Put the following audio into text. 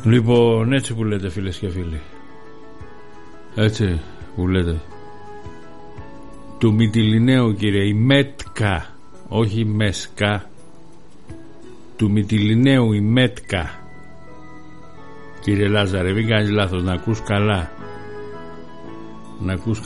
Λοιπόν, έτσι που λέτε φίλες και φίλοι, έτσι που λέτε, του Μυτιληναίου, κύριε, η Μέτκα, όχι η Μέσκα, του Μυτιληναίου η Μέτκα, κύριε Λάζαρε, μην κάνεις λάθος, να ακούς καλά, να ακούς